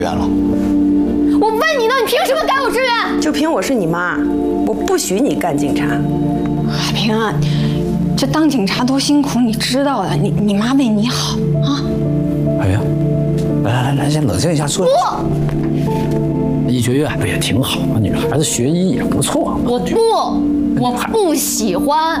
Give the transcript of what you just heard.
院了。 我问你呢，你凭什么改我志愿？ 就凭我是你妈，我不许你干警察。 海平啊，这当警察多辛苦，你知道的。你妈为你好啊。 哎呀，来，先冷静一下，坐。医学院不也挺好吗？女孩子学医也不错。 我不喜欢。